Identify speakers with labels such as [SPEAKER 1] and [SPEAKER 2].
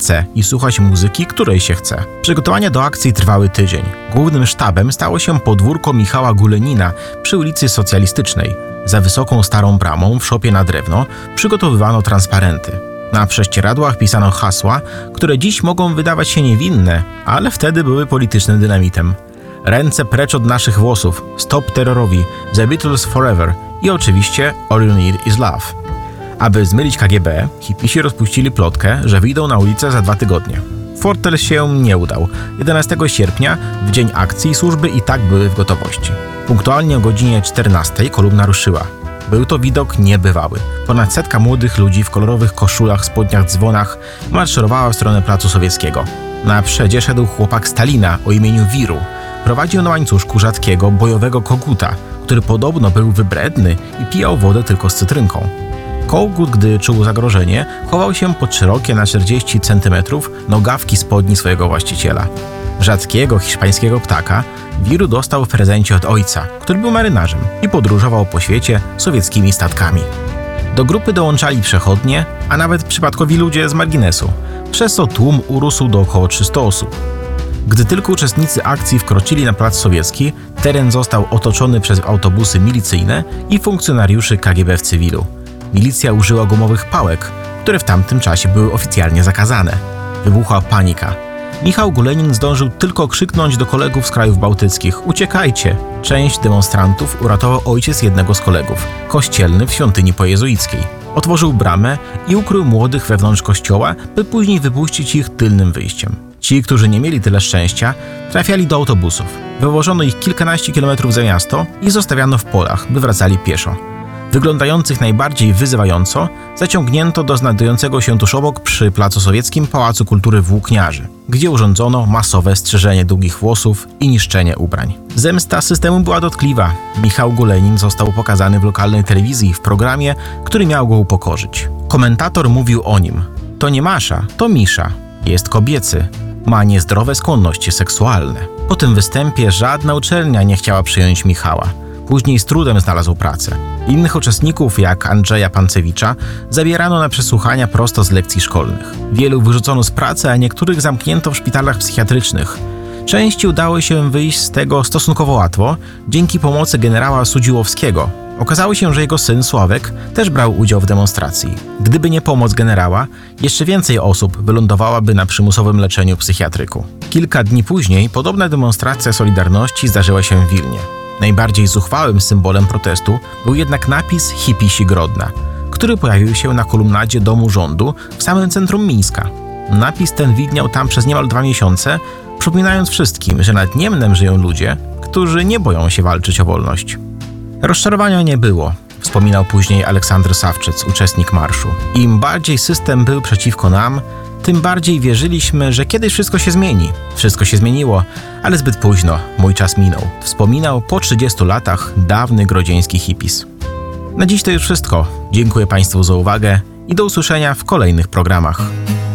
[SPEAKER 1] chce i słuchać muzyki, której się chce. Przygotowania do akcji trwały tydzień. Głównym sztabem stało się podwórko Michała Gulenina przy ulicy Socjalistycznej. Za wysoką starą bramą w szopie na drewno przygotowywano transparenty. Na prześcieradłach pisano hasła, które dziś mogą wydawać się niewinne, ale wtedy były politycznym dynamitem. Ręce precz od naszych włosów, stop terrorowi, The Beatles Forever i oczywiście All You Need Is Love. Aby zmylić KGB, hipisi rozpuścili plotkę, że wyjdą na ulicę za 2 tygodnie. Fortel się nie udał. 11 sierpnia, w dzień akcji, służby i tak były w gotowości. Punktualnie o godzinie 14 kolumna ruszyła. Był to widok niebywały. Ponad 100 młodych ludzi w kolorowych koszulach, spodniach, dzwonach marszerowała w stronę Placu Sowieckiego. Na przedzie szedł chłopak Stalina o imieniu Wiru. Prowadził na łańcuszku rzadkiego, bojowego koguta, który podobno był wybredny i pijał wodę tylko z cytrynką. Kogut, gdy czuł zagrożenie, chował się pod szerokie na 40 cm nogawki spodni swojego właściciela. Rzadkiego hiszpańskiego ptaka Wiru dostał w prezencie od ojca, który był marynarzem i podróżował po świecie sowieckimi statkami. Do grupy dołączali przechodnie, a nawet przypadkowi ludzie z marginesu, przez co tłum urósł do około 300 osób. Gdy tylko uczestnicy akcji wkroczyli na Plac Sowiecki, teren został otoczony przez autobusy milicyjne i funkcjonariuszy KGB w cywilu. Milicja użyła gumowych pałek, które w tamtym czasie były oficjalnie zakazane. Wybuchła panika. Michał Gulenin zdążył tylko krzyknąć do kolegów z krajów bałtyckich: uciekajcie! Część demonstrantów uratował ojciec jednego z kolegów, kościelny w świątyni pojezuickiej. Otworzył bramę i ukrył młodych wewnątrz kościoła, by później wypuścić ich tylnym wyjściem. Ci, którzy nie mieli tyle szczęścia, trafiali do autobusów. Wywożono ich kilkanaście kilometrów za miasto i zostawiano w polach, by wracali pieszo. Wyglądających najbardziej wyzywająco zaciągnięto do znajdującego się tuż obok przy Placu Sowieckim Pałacu Kultury Włókniarzy, gdzie urządzono masowe strzyżenie długich włosów i niszczenie ubrań. Zemsta systemu była dotkliwa. Michał Gulenin został pokazany w lokalnej telewizji w programie, który miał go upokorzyć. Komentator mówił o nim: to nie Masza, to Misza. Jest kobiecy. Ma niezdrowe skłonności seksualne. Po tym występie żadna uczelnia nie chciała przyjąć Michała. Później z trudem znalazł pracę. Innych uczestników, jak Andrzeja Pancewicza, zabierano na przesłuchania prosto z lekcji szkolnych. Wielu wyrzucono z pracy, a niektórych zamknięto w szpitalach psychiatrycznych. Części udało się wyjść z tego stosunkowo łatwo, dzięki pomocy generała Sudziłowskiego. Okazało się, że jego syn Sławek też brał udział w demonstracji. Gdyby nie pomoc generała, jeszcze więcej osób wylądowałaby na przymusowym leczeniu psychiatryku. Kilka dni później podobna demonstracja Solidarności zdarzyła się w Wilnie. Najbardziej zuchwałym symbolem protestu był jednak napis Hipisi Grodna, który pojawił się na kolumnadzie Domu Rządu w samym centrum Mińska. Napis ten widniał tam przez niemal 2 miesiące, przypominając wszystkim, że nad Niemnem żyją ludzie, którzy nie boją się walczyć o wolność. Rozczarowania nie było, wspominał później Aleksander Sawczyc, uczestnik marszu. Im bardziej system był przeciwko nam, tym bardziej wierzyliśmy, że kiedyś wszystko się zmieni. Wszystko się zmieniło, ale zbyt późno, mój czas minął. Wspominał po 30 latach dawny grodzieński hipis. Na dziś to już wszystko. Dziękuję Państwu za uwagę i do usłyszenia w kolejnych programach.